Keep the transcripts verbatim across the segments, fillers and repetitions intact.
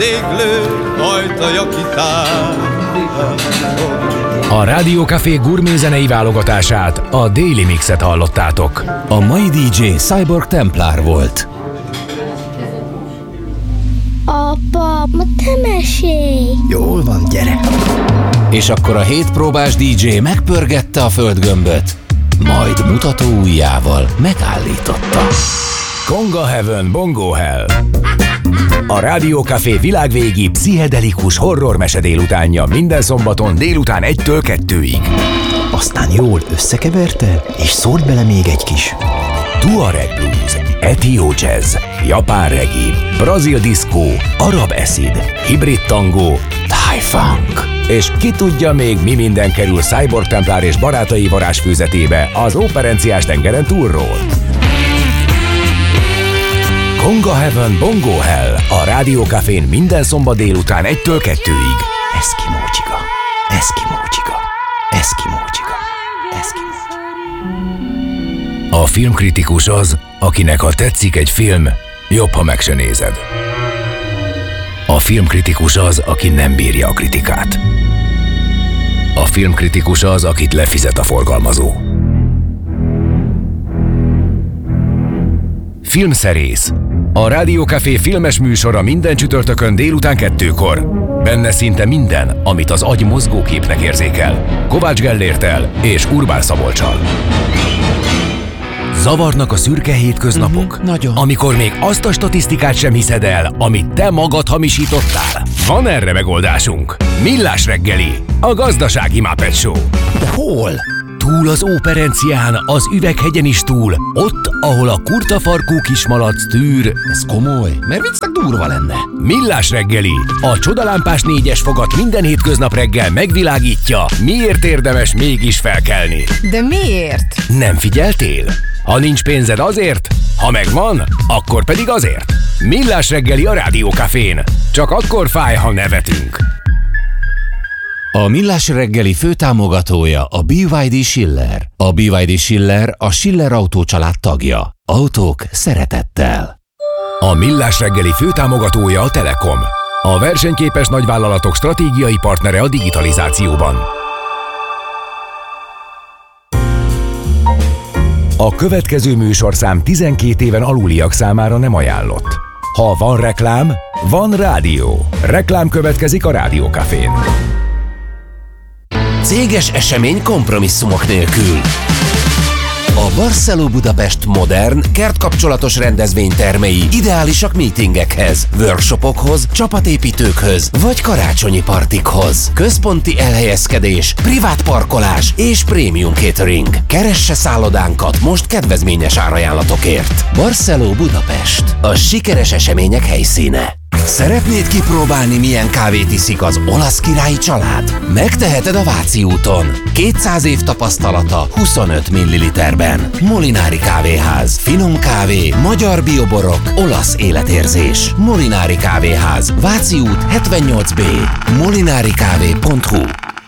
vendéglő ajtaja kitár. A Rádió Café gurmézenei válogatását, a Daily Mixet hallottátok. A mai dé dzsé Cyborg Templar volt. Apa, ma te mesélj! Jól van, gyere! És akkor a hétpróbás dé dzsé megpörgette a földgömböt, majd mutató ujjával megállította. Conga Heaven, Bongo Hell. A Rádió Café világvégi pszichedelikus horror mese délutánja minden szombaton délután egytől kettőig. Aztán jól összekeverte, és szólt bele még egy kis Tuareg blues, etió jazz, japán reggae, brazil diszkó, arab acid, hibrid tangó, thai funk. És ki tudja még mi minden kerül Cyborg Templar és barátai varázsfőzetébe az operenciás tengeren túlról. Conga Heaven, Bongo Hell a Rádió Cafén minden szombat délután egytől kettőig. Eszkimó csiga, eszkimó csiga, eszkimó csiga, eszkimó csiga. A filmkritikus az, akinek ha tetszik egy film, jobb, ha meg se nézed. A filmkritikus az, aki nem bírja a kritikát. A filmkritikus az, akit lefizet a forgalmazó. Filmszerész. A Rádió Café filmes műsora minden csütörtökön délután kettőkor. Benne szinte minden, amit az agy mozgóképnek érzékel. Kovács Gellérttel és Urbán Szabolccsal. Zavarnak a szürke hétköznapok, uh-huh, nagyon. Amikor még azt a statisztikát sem hiszed el, amit te magad hamisítottál. Van erre megoldásunk. Millás reggeli, a gazdasági Muppet Show. De hol? Túl az Óperencián, az Üveghegyen is túl, ott, ahol a kurtafarkú kismalac tűr. Ez komoly, mert viccnek durva lenne. Millás reggeli, a csodalámpás négyes fogat minden hétköznap reggel megvilágítja, miért érdemes mégis felkelni. De miért? Nem figyeltél? Ha nincs pénzed azért, ha megvan, akkor pedig azért. Millás reggeli a Rádió Cafén. Csak akkor fáj, ha nevetünk. A Millás reggeli főtámogatója a bé vé dé Schiller. A bé vé dé Schiller a Schiller Autó család tagja. Autók szeretettel. A Millás reggeli főtámogatója a Telekom. A versenyképes nagyvállalatok stratégiai partnere a digitalizációban. A következő műsorszám tizenkét éven aluliak számára nem ajánlott. Ha van reklám, van rádió. Reklám következik a Rádió Cafén. Céges esemény kompromisszumok nélkül. A Barceló Budapest modern, kertkapcsolatos rendezvénytermei ideálisak meetingekhez, workshopokhoz, csapatépítőkhöz vagy karácsonyi partikhoz. Központi elhelyezkedés, privát parkolás és prémium catering. Keresse szállodánkat most kedvezményes árajánlatokért. Barceló Budapest, a sikeres események helyszíne. Szeretnéd kipróbálni, milyen kávét iszik az olasz királyi család? Megteheted a Váci úton. kétszáz év tapasztalata huszonöt milliliterben. Molinári Kávéház. Finom kávé, magyar bioborok, olasz életérzés. Molinári Kávéház. Váci út hetvennyolc bé. molinarikávé pont hu.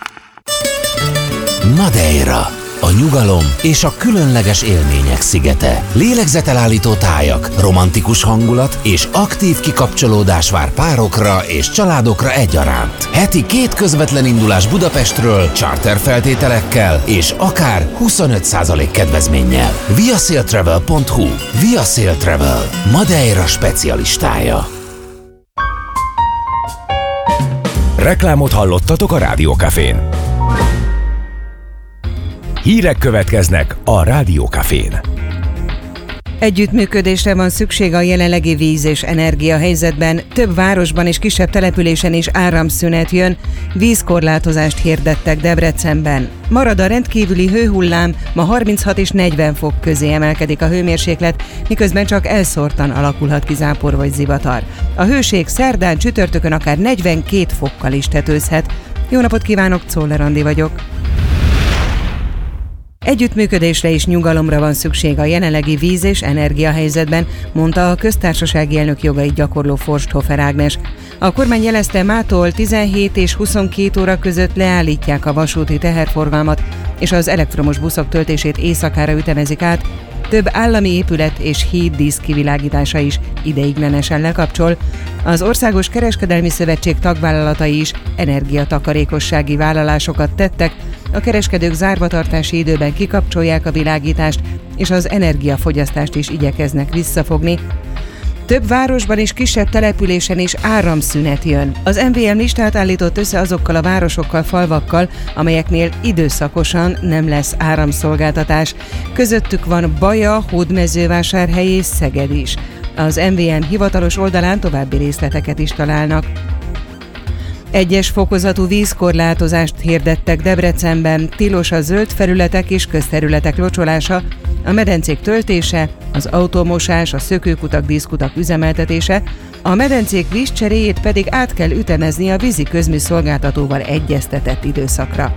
Madeira. A nyugalom és a különleges élmények szigete. Lélegzetelállító tájak, romantikus hangulat és aktív kikapcsolódás vár párokra és családokra egyaránt. Heti két közvetlen indulás Budapestről, charter feltételekkel és akár huszonöt százalék kedvezménnyel. viasailtravel pont hu. Viasail Travel. Madeira specialistája. Reklámot hallottatok a Rádió Cafén. Hírek következnek a Rádió Cafén. Együttműködésre van szükség a jelenlegi víz- és energiahelyzetben. Több városban és kisebb településen is áramszünet jön, vízkorlátozást hirdettek Debrecenben. Marad a rendkívüli hőhullám, ma harminchat és negyven fok közé emelkedik a hőmérséklet, miközben csak elszórtan alakulhat ki zápor vagy zivatar. A hőség szerdán, csütörtökön akár negyvenkét fokkal is tetőzhet. Jó napot kívánok, Czoller Andi vagyok. Együttműködésre és nyugalomra van szükség a jelenlegi víz- és energiahelyzetben, mondta a köztársasági elnök jogait gyakorló Forsthofer Ágnes. A kormány jelezte, mától tizenhét és huszonkét óra között leállítják a vasúti teherforgalmat, és az elektromos buszok töltését éjszakára ütemezik át. Több állami épület és híd díszkivilágítása is ideiglenesen lekapcsol. Az Országos Kereskedelmi Szövetség tagvállalatai is energiatakarékossági vállalásokat tettek, a kereskedők zárvatartási időben kikapcsolják a világítást, és az energiafogyasztást is igyekeznek visszafogni. Több városban és kisebb településen is áramszünet jön. Az em vé em listát állított össze azokkal a városokkal, falvakkal, amelyeknél időszakosan nem lesz áramszolgáltatás. Közöttük van Baja, Hódmezővásárhely és Szeged is. Az em vé em hivatalos oldalán további részleteket is találnak. Egyes fokozatú vízkorlátozást hirdettek Debrecenben, tilos a zöld felületek és közterületek locsolása, a medencék töltése, az autómosás, a szökőkutak, díszkutak üzemeltetése, a medencék vízcseréjét pedig át kell ütemezni a vízi közműszolgáltatóval egyeztetett időszakra.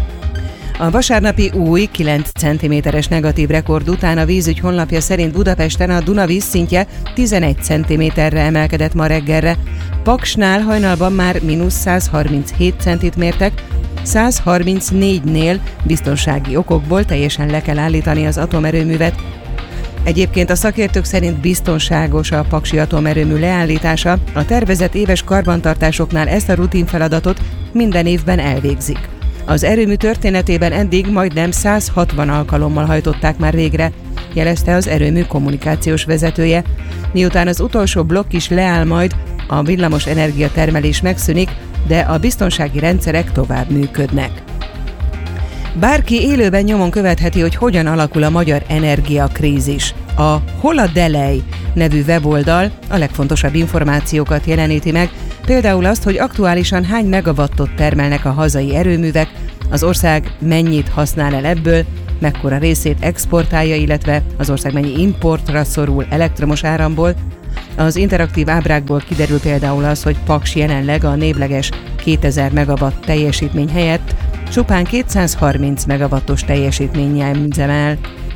A vasárnapi új kilenc centiméteres negatív rekord után a vízügy honlapja szerint Budapesten a Duna vízszintje tizenegy centiméterre emelkedett ma reggelre. Paksnál hajnalban már mínusz száz harminchét centit mértek, száz harmincnégynél biztonsági okokból teljesen le kell állítani az atomerőművet. Egyébként a szakértők szerint biztonságos a paksi atomerőmű leállítása, a tervezett éves karbantartásoknál ezt a rutinfeladatot minden évben elvégzik. Az erőmű történetében eddig majdnem száz hatvan alkalommal hajtották már végre, jelezte az erőmű kommunikációs vezetője. Miután az utolsó blokk is leáll majd, a villamos energiatermelés megszűnik, de a biztonsági rendszerek tovább működnek. Bárki élőben nyomon követheti, hogy hogyan alakul a magyar energiakrízis. A Hol a Delej nevű weboldal a legfontosabb információkat jeleníti meg, például azt, hogy aktuálisan hány megawattot termelnek a hazai erőművek, az ország mennyit használ el ebből, mekkora részét exportálja, illetve az ország mennyi importra szorul elektromos áramból. Az interaktív ábrákból kiderül például az, hogy Paks jelenleg a névleges kétezer megawatt teljesítmény helyett csupán kétszázharminc megawattos teljesítménnyel üzemel.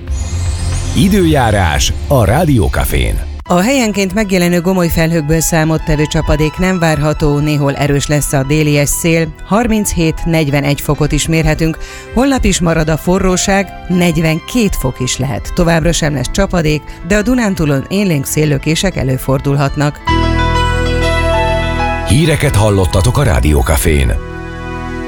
Időjárás a Rádiókafén. A helyenként megjelenő gomoly felhőkből számottevő csapadék nem várható, néhol erős lesz a délies szél, harminchét-negyvenegy fokot is mérhetünk, holnap is marad a forróság, negyvenkét fok is lehet. Továbbra sem lesz csapadék, de a Dunántúlon élénk széllökések előfordulhatnak. Híreket hallottatok a Rádiókafén.